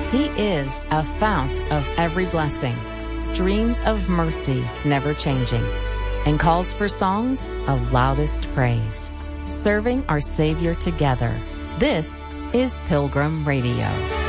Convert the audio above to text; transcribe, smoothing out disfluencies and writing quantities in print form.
He is a fount of every blessing, streams of mercy never changing, and calls for songs of loudest praise. Serving our Savior together. This is Pilgrim Radio.